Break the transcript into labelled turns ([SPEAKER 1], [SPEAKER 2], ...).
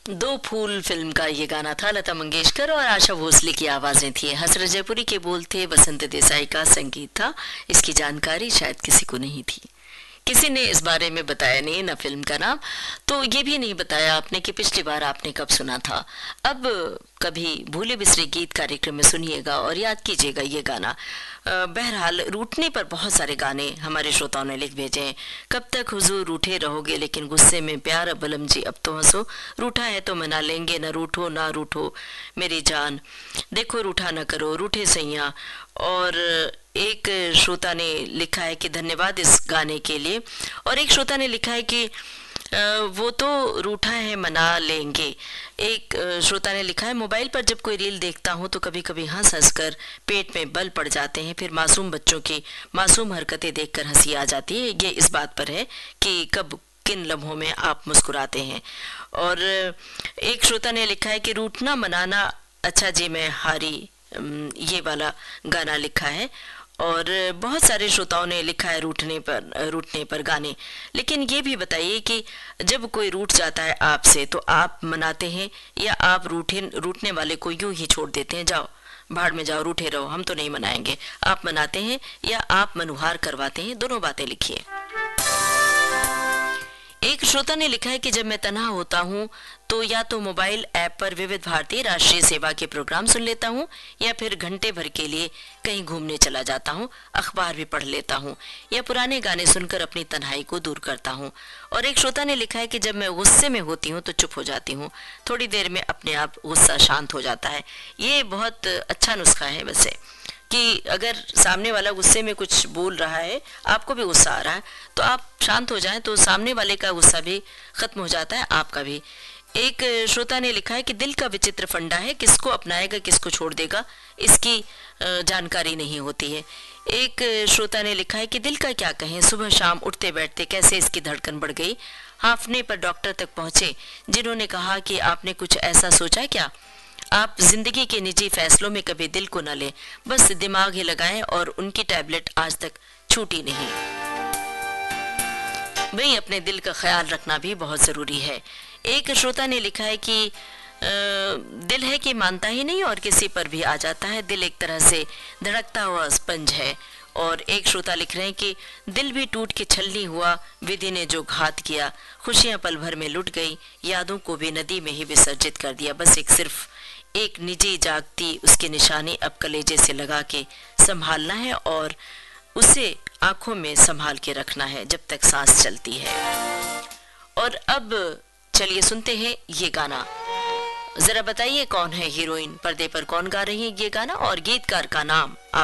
[SPEAKER 1] दो फूल फिल्म का ये गाना था। लता मंगेशकर और आशा भोसले की आवाजें थी। हसरत जयपुरी के बोल थे, बसंत देसाई का संगीत था। इसकी जानकारी शायद किसी को नहीं थी, किसी ने इस बारे में बताया नहीं, ना फिल्म का नाम, तो ये भी नहीं बताया आपने कि पिछली बार आपने कब सुना था। अब कभी भूले बिसरे गीत कार्यक्रम में सुनिएगा और याद कीजिएगा ये गाना। बहरहाल रूठने पर बहुत सारे गाने हमारे श्रोताओं ने लिख भेजे हैं। कब तक हुजूर रूठे रहोगे लेकिन गुस्से में प्यार, बलम जी अब तो हंसो, रूठा है तो मना लेंगे, ना रूठो ना रूठो मेरी जान, देखो रूठा ना करो रूठे सैया। और एक श्रोता ने लिखा है कि धन्यवाद इस गाने के लिए, और एक श्रोता ने लिखा है कि वो तो रूठा है मना लेंगे। एक श्रोता ने लिखा है, मोबाइल पर जब कोई रील देखता हूँ तो कभी कभी हंस हंस कर पेट में बल पड़ जाते हैं, फिर मासूम बच्चों की मासूम हरकतें देखकर हंसी आ जाती है। ये इस बात पर है कि कब किन लम्हों में आप मुस्कुराते हैं। और एक श्रोता ने लिखा है कि रूठना मनाना अच्छा जी मैं हारी, ये वाला गाना लिखा है। और बहुत सारे श्रोताओं ने लिखा है रूठने पर गाने। लेकिन ये भी बताइए कि जब कोई रूठ जाता है आपसे तो आप मनाते हैं या आप रूठने वाले को यूं ही छोड़ देते हैं, जाओ भाड़ में जाओ रूठे रहो, हम तो नहीं मनाएंगे। आप मनाते हैं या आप मनुहार करवाते हैं, दोनों बातें लिखिए। एक श्रोता ने लिखा है कि जब मैं तन्हा होता हूँ तो या तो मोबाइल ऐप पर विविध भारती राष्ट्रीय सेवा के प्रोग्राम सुन लेता हूँ या फिर घंटे भर के लिए कहीं घूमने चला जाता हूँ, अखबार भी पढ़ लेता हूँ या पुराने गाने सुनकर अपनी तन्हाई को दूर करता हूँ। और एक श्रोता ने लिखा है कि जब मैं गुस्से में होती हूँ तो चुप हो जाती हूँ, थोड़ी देर में अपने आप गुस्सा शांत हो जाता है। ये बहुत अच्छा नुस्खा है वैसे, कि अगर सामने वाला गुस्से में कुछ बोल रहा है, आपको भी गुस्सा आ रहा है, तो आप शांत हो जाएं तो सामने वाले का गुस्सा भी खत्म हो जाता है, आपका भी। एक श्रोता ने लिखा है कि दिल का विचित्र फंडा है, किसको अपनाएगा किसको छोड़ देगा इसकी जानकारी नहीं होती है। एक श्रोता ने लिखा है कि दिल का क्या कहें, सुबह शाम उठते बैठते कैसे इसकी धड़कन बढ़ गई। हांफने पर डॉक्टर तक पहुंचे जिन्होंने कहा कि आपने कुछ ऐसा सोचा है क्या। आप जिंदगी के निजी फैसलों में कभी दिल को न लें, बस दिमाग ही लगाएं, और उनकी टैबलेट आज तक छूटी नहीं। वहीं अपने दिल का ख्याल रखना भी बहुत जरूरी है। एक श्रोता ने लिखा है कि दिल है कि मानता ही नहीं और किसी पर भी आ जाता है, दिल एक तरह से धड़कता हुआ स्पंज है। और एक श्रोता लिख रहे हैं कि दिल भी टूट के छलनी हुआ, विधि ने जो घात किया, खुशियां पल भर में लुट गई, यादों को भी नदी में ही विसर्जित कर दिया। बस सिर्फ एक निजी जागती उसकी निशानी अब कलेजे से लगा के संभालना है और उसे आंखों में संभाल के रखना है जब तक सांस चलती है। और अब चलिए सुनते हैं ये गाना। जरा बताइए कौन है हीरोइन, पर्दे पर कौन गा रही है ये गाना और गीतकार का नाम आप